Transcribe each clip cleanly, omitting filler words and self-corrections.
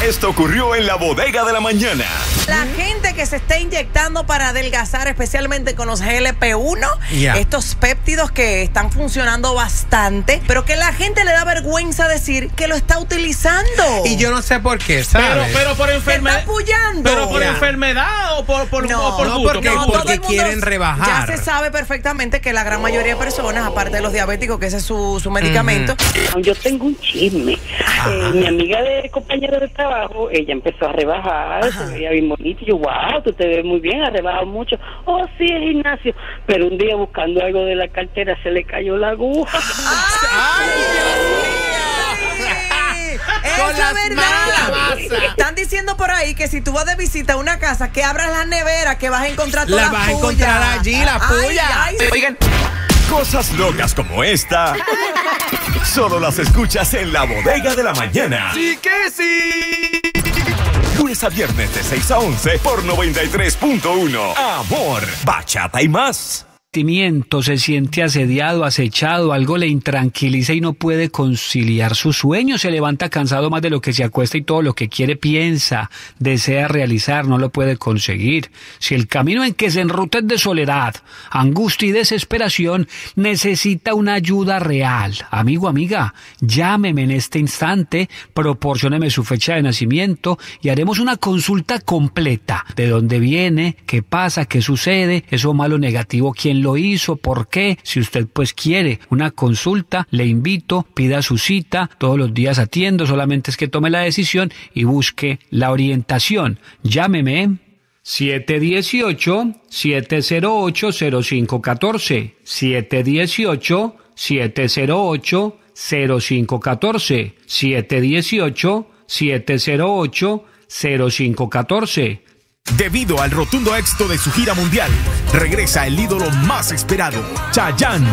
Esto ocurrió en la bodega de la mañana. La gente que se está inyectando para adelgazar, especialmente con los GLP-1, estos péptidos que están funcionando bastante, pero que la gente le da vergüenza decir que lo está utilizando. Y yo no sé por qué, ¿sabes? Pero por enfermedad. ¿Está apoyando? ¿Pero por enfermedad o por gusto? Porque quieren rebajar. Ya se sabe perfectamente que la gran mayoría de personas, aparte de los diabéticos, que ese es su medicamento. Yo tengo un chisme. Mi amiga de compañera de trabajo, ella empezó a rebajar, se veía bien bonita, y yo, wow, tú te ves muy bien, has rebajado mucho. Oh, sí, el gimnasio. Pero un día buscando algo de la cartera se le cayó la aguja. ¡Ay, Dios mío! Eso es verdad. Están diciendo por ahí que si tú vas de visita a una casa, que abras la nevera, que vas a encontrar todas las puyas. La vas a encontrar allí, la puya. Oigan, cosas locas como esta solo las escuchas en la bodega de la mañana. ¡Sí que sí! Lunes a viernes de 6 a 11 por 93.1. Amor, bachata y más. Se siente asediado, acechado, algo le intranquiliza y no puede conciliar su sueño, se levanta cansado más de lo que se acuesta y todo lo que quiere, piensa, desea realizar, no lo puede conseguir. Si el camino en que se enruta es de soledad, angustia y desesperación, necesita una ayuda real. Amigo, amiga, llámeme en este instante, proporcióneme su fecha de nacimiento y haremos una consulta completa. ¿De dónde viene? ¿Qué pasa? ¿Qué sucede? ¿Eso malo, negativo? ¿Quién lo hizo? ¿Por qué? Si usted pues quiere una consulta, le invito, pida su cita, todos los días atiendo, solamente es que tome la decisión y busque la orientación. Llámeme 718-708-0514, 718-708-0514, 718-708-0514. Debido al rotundo éxito de su gira mundial, regresa el ídolo más esperado, Chayanne.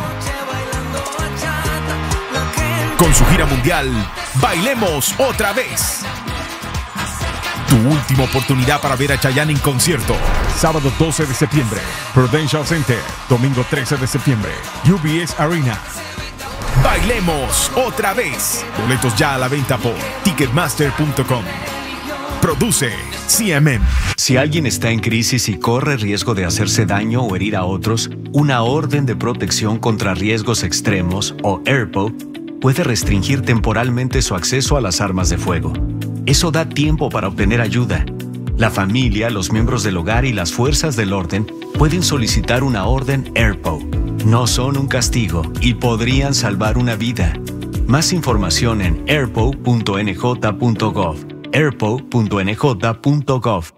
Con su gira mundial, Bailemos Otra Vez. Tu última oportunidad para ver a Chayanne en concierto. Sábado 12 de septiembre, Prudential Center. Domingo 13 de septiembre, UBS Arena. Bailemos Otra Vez. Boletos ya a la venta por Ticketmaster.com. Produce CMM. Si alguien está en crisis y corre riesgo de hacerse daño o herir a otros, una orden de protección contra riesgos extremos, o ERPO, puede restringir temporalmente su acceso a las armas de fuego. Eso da tiempo para obtener ayuda. La familia, los miembros del hogar y las fuerzas del orden pueden solicitar una orden ERPO. No son un castigo y podrían salvar una vida. Más información en erpo.nj.gov. erpo.nj.gov.